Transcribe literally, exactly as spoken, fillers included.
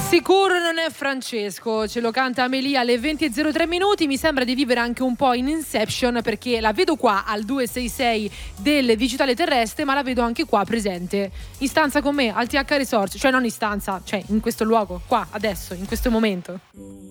Sicuro non è Francesco, ce lo canta Amelia alle venti e zero tre minuti. Mi sembra di vivere anche un po' in Inception, perché la vedo qua al due sei sei del digitale terrestre, ma la vedo anche qua presente in stanza con me al T H Resort, cioè non in stanza, cioè in questo luogo, qua, adesso, in questo momento.